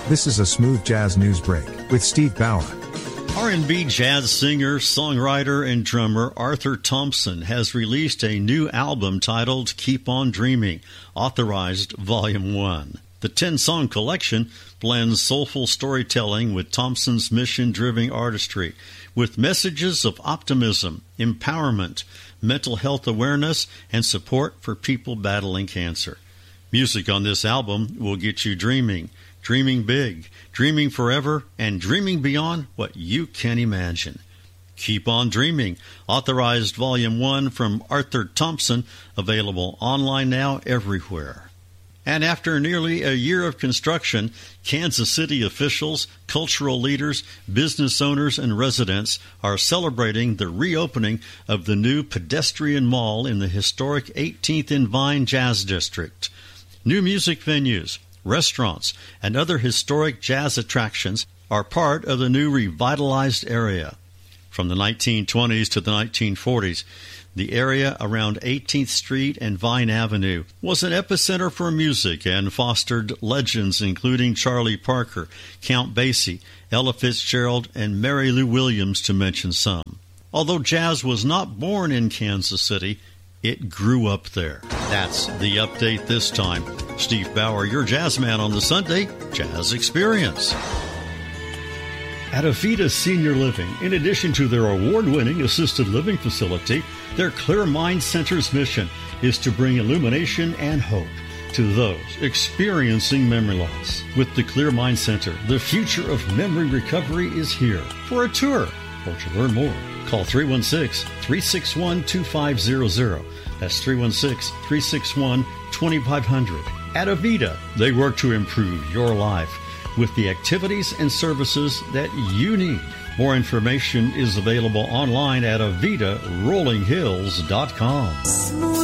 This is a Smooth Jazz News Break with Steve Bauer. R&B jazz singer, songwriter, and drummer Arthur Thompson has released a new album titled Keep On Dreaming, Authorized Volume 1. The 10-song collection blends soulful storytelling with Thompson's mission-driven artistry, with messages of optimism, empowerment, mental health awareness, and support for people battling cancer. Music on this album will get you dreaming big, dreaming forever, and dreaming beyond what you can imagine. Keep On Dreaming, Authorized Volume 1 from Arthur Thompson, available online now everywhere. And after nearly a year of construction, Kansas City officials, cultural leaders, business owners, and residents are celebrating the reopening of the new pedestrian mall in the historic 18th and Vine Jazz District. New music venues, restaurants, and other historic jazz attractions are part of the new revitalized area. From the 1920s to the 1940s, the area around 18th Street and Vine Avenue was an epicenter for music and fostered legends including Charlie Parker, Count Basie, Ella Fitzgerald, and Mary Lou Williams, to mention some. Although jazz was not born in Kansas City, it grew up there. That's the update this time. Steve Bauer, your jazz man on the Sunday Jazz Experience. At Avita Senior Living, in addition to their award-winning assisted living facility, their Clear Mind Center's mission is to bring illumination and hope to those experiencing memory loss. With the Clear Mind Center, the future of memory recovery is here. For a tour or to learn more, call 316-361-2500. That's 316-361-2500. At Avita, they work to improve your life with the activities and services that you need. More information is available online at AvitaRollingHills.com.